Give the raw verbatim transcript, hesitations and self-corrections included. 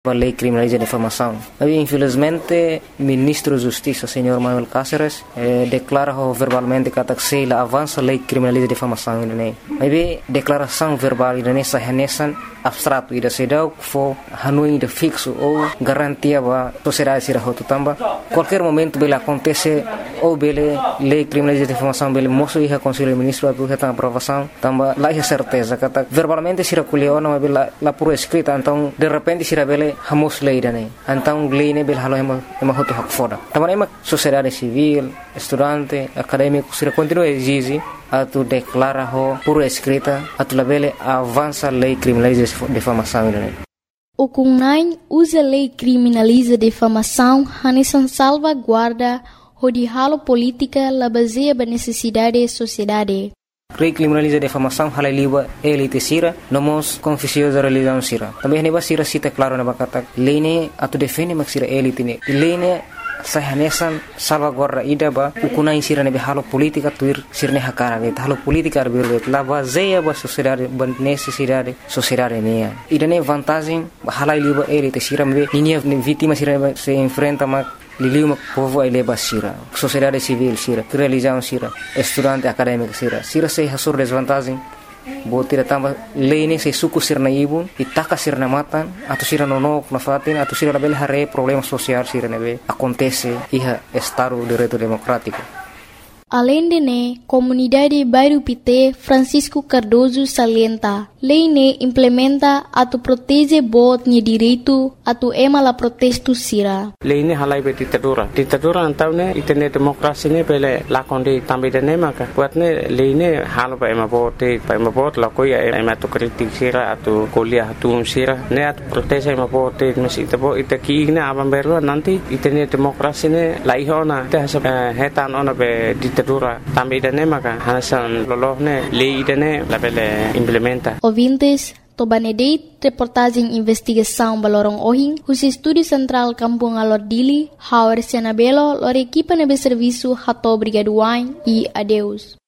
a lei criminaliza a difamação. Mas, infelizmente, o ministro da Justiça, senhor Manuel Cáceres, eh, declara verbalmente que a avança a lei criminaliza a difamação. Mas, declaração verbal nessa reneção abstrato e da cidade que for hanui de fixo ou garantia a sociedade será roto tamba. Qualquer momento bele acontece ou bele lei criminaliza a difamação bele moço e a conselho ministro a tudo aprovação tamba lá é certeza que verbalmente será colheu não é bele lá por escrita então de repente será bele hamos lei dane então lei ne bele halo é uma roto hak fora tamba é uma sociedade civil estudante acadêmico será continua exige a tu declara ho por escrita a tu labele avança a lei criminaliza difamação. O C U N A I usa a lei criminaliza difamação hanesan salvaguarda onde halo política la baseia ba necessidade sociedade. Lei criminaliza difamação hala liba elite sira nomos confissões da religião sira. Também neba sira cita claro na bakata lei ne atu defende mak sira elite ne. Lei ne saya hanesan salvaguarda ida ba o C U N A I sira nebe halo política tuir sirne hakara be halo política arbir be la baseia ba sociedade ba necessidade sociedade ne ida ne vantagem hala liba elite sira me ninia vítima sira se enfrenta ma liliu povo ele ba sira sociedade civil sira religião sira estudante acadêmico sira sira se hasur desvantagem bo tira tamba lei ne se suku sirna ibu itaka sirna matan atau sira nonok na fatin atau sira label hare problema social sira nebe acontece iha estado direito democrático. Além de ne, comunidade Bairro Pité Francisco Cardoso salienta, lei ne implementa atu protege bot ni direito atu ema la protesto sira. Lei ne halai be ditadura. Ditadura antau ne itene demokrasi ne pele lakondi tambi de ne maka. Buat ne lei ne halo ba ema bot ba ema bot la koya ema tu kritik sira atu kuliah atu sira ne atu protege ema bot mesi tabo itaki ne abam berua nanti itene demokrasi ne laihona te hasa hetan ona be ditadura tambi de ne maka hasan lolohne lei de ne la pele implementa. Ouvintes, Tobanedeit, reportagem investigação Balorong Ohing, os Estúdio Central Kampung Alordili, Hauer Senabelo, lor equipa nebe serviço Hato Brigaduain e adeus.